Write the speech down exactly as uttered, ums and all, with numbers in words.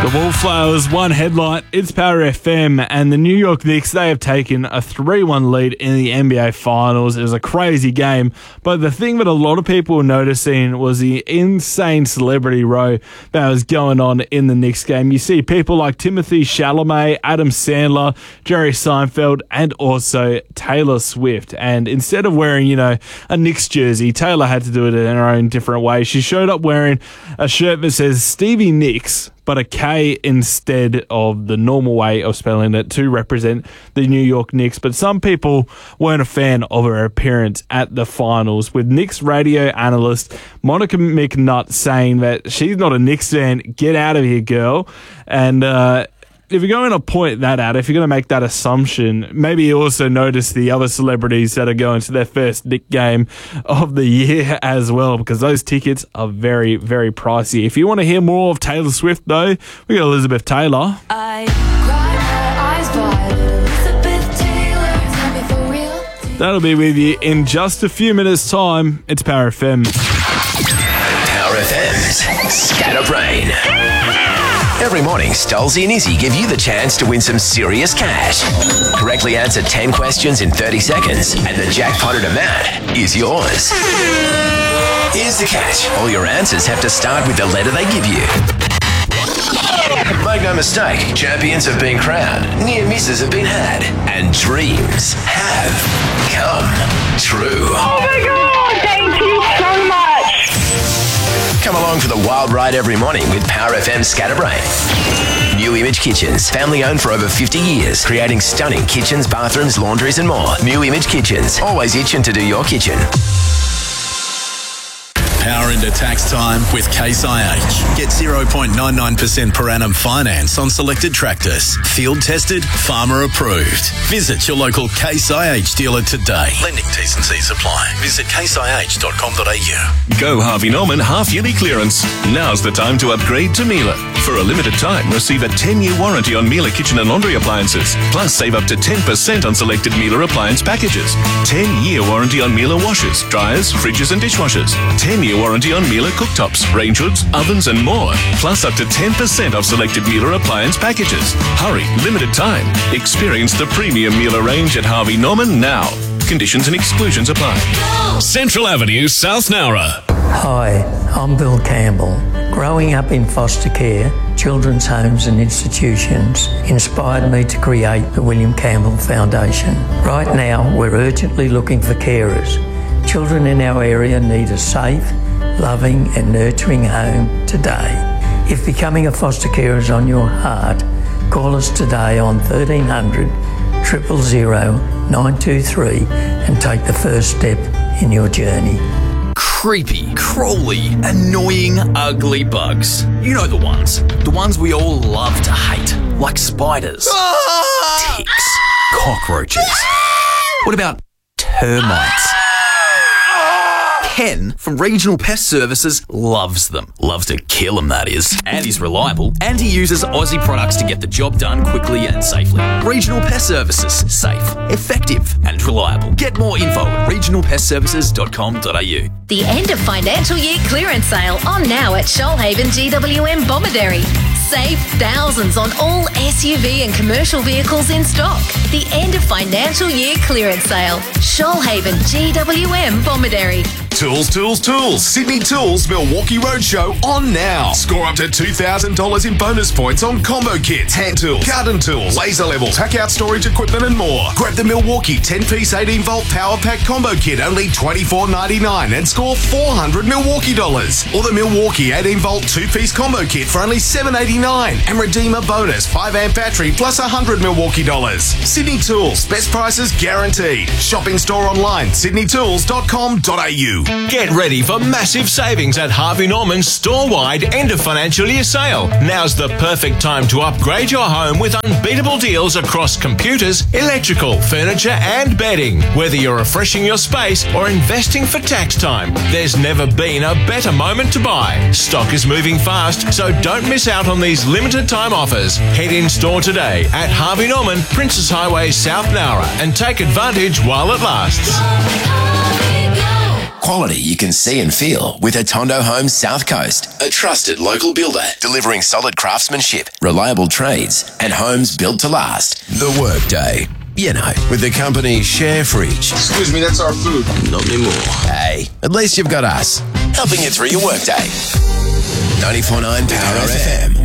The Wallflowers, one headline, it's Power F M, and the New York Knicks, they have taken a three one lead in the N B A Finals. It was a crazy game, but the thing that a lot of people were noticing was the insane celebrity row that was going on in the Knicks game. You see people like Timothée Chalamet, Adam Sandler, Jerry Seinfeld, and also Taylor Swift. And instead of wearing, you know, a Knicks jersey, Taylor had to do it in her own different way. She showed up wearing a shirt that says Stevie Nicks, but a K instead of the normal way of spelling it to represent the New York Knicks. But some people weren't a fan of her appearance at the finals, with Knicks radio analyst Monica McNutt saying that she's not a Knicks fan, get out of here, girl. And uh, if you're going to point that out, if you're going to make that assumption, maybe you also notice the other celebrities that are going to their first Knick game of the year as well, because those tickets are very, very pricey. If you want to hear more of Taylor Swift, though, we got Elizabeth Taylor. I cried my eyes wide, Elizabeth Taylor, tell me for real. That'll be with you in just a few minutes' time. It's Power F M. Power F M's Scatterbrain. Every morning, Stolzy and Izzy give you the chance to win some serious cash. Correctly answer ten questions in thirty seconds, and the jackpotted amount is yours. Here's the catch. All your answers have to start with the letter they give you. Make no mistake, champions have been crowned, near misses have been had, and dreams have come true. Oh my God, thank you so much. Come along for the wild ride every morning with Power F M Scatterbrain. New Image Kitchens, family owned for over fifty years, creating stunning kitchens, bathrooms, laundries and more. New Image Kitchens, always itching to do your kitchen. Power into tax time with Case I H. Get zero point nine nine percent per annum finance on selected tractors. Field tested, farmer approved. Visit your local Case I H dealer today. Lending T's and C's apply. Visit case I H dot com dot a u. Go Harvey Norman half-yearly clearance. Now's the time to upgrade to Miele. For a limited time, receive a ten-year warranty on Miele kitchen and laundry appliances. Plus, save up to ten percent on selected Miele appliance packages. ten-year warranty on Miele washers, dryers, fridges and dishwashers. ten-year warranty on Miele cooktops, range hoods, ovens and more. Plus, up to ten percent off selected Miele appliance packages. Hurry, limited time. Experience the premium Miele range at Harvey Norman now. Conditions and exclusions apply. Central Avenue, South Nowra. Hi, I'm Bill Campbell. Growing up in foster care, children's homes and institutions inspired me to create the William Campbell Foundation. Right now, we're urgently looking for carers. Children in our area need a safe, loving and nurturing home today. If becoming a foster carer is on your heart, call us today on thirteen hundred, zero zero zero, nine two three and take the first step in your journey. Creepy, crawly, annoying, ugly bugs. You know the ones. The ones we all love to hate. Like spiders, ticks, cockroaches. What about termites? Ken from Regional Pest Services loves them. Loves to kill them, that is. And he's reliable. And he uses Aussie products to get the job done quickly and safely. Regional Pest Services. Safe, effective and reliable. Get more info at regional pest services dot com dot a u. The end of financial year clearance sale on now at Shoalhaven G W M Bomaderry. Save thousands on all S U V and commercial vehicles in stock. The end of financial year clearance sale. Shoalhaven G W M Bomaderry. Tools, tools, tools. Sydney Tools Milwaukee Roadshow on now. Score up to two thousand dollars in bonus points on combo kits, hand tools, garden tools, laser levels, pack out storage equipment and more. Grab the Milwaukee ten-piece eighteen volt power pack combo kit, only twenty-four ninety-nine, and score four hundred Milwaukee dollars. Or the Milwaukee eighteen volt two-piece combo kit for only seven eighty-nine, and redeem a bonus five amp battery plus one hundred Milwaukee dollars. Sydney Tools, best prices guaranteed. Shopping store online, sydney tools dot com dot a u. Get ready for massive savings at Harvey Norman's store-wide end of financial year sale. Now's the perfect time to upgrade your home with unbeatable deals across computers, electrical, furniture and bedding. Whether you're refreshing your space or investing for tax time, there's never been a better moment to buy. Stock is moving fast, so don't miss out on these limited time offers. Head in store today at Harvey Norman, Princess Highway, South Nowra, and take advantage while it lasts. Quality you can see and feel with Atondo Homes South Coast. A trusted local builder delivering solid craftsmanship, reliable trades, and homes built to last. The Workday. You know, with the company Share Fridge. Excuse me, that's our food. Not anymore. Hey, at least you've got us, helping you through your workday. ninety-four point nine Power F M.